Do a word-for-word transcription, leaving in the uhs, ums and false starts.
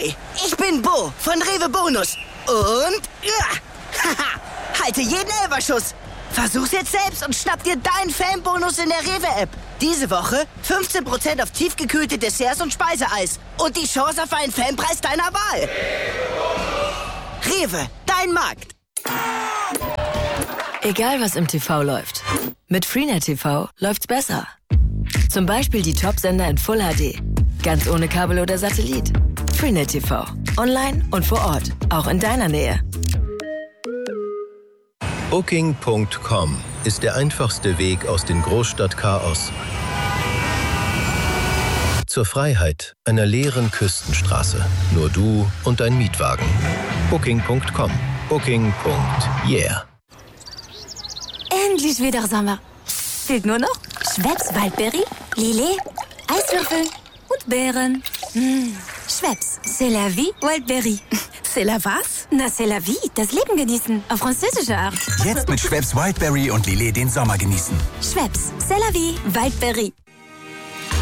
Ahoi, ich bin Bo von Rewe Bonus. Und... Ja, haha, halte jeden Elferschuss. Versuch's jetzt selbst und schnapp dir deinen Fanbonus in der Rewe-App. Diese Woche fünfzehn Prozent auf tiefgekühlte Desserts und Speiseeis. Und die Chance auf einen Fanpreis deiner Wahl. Rewe, dein Markt. Egal, was im T V läuft. Mit Freenet T V läuft's besser. Zum Beispiel die Top-Sender in Full H D. Ganz ohne Kabel oder Satellit. Freenet T V. Online und vor Ort. Auch in deiner Nähe. Booking Punkt com ist der einfachste Weg aus dem Großstadtchaos zur Freiheit einer leeren Küstenstraße. Nur du und dein Mietwagen. Booking Punkt com. Booking. Yeah. Endlich wieder Sommer. Fehlt nur noch Schweppes Waldbeere, Lillet, Eiswürfel und Beeren. Mmh. Schweppes, c'est la vie, Wildberry. C'est la was? Na, c'est la vie, das Leben genießen, auf französische Art. Jetzt mit Schweppes Wildberry und Lillet den Sommer genießen. Schweppes, c'est la vie, Wildberry.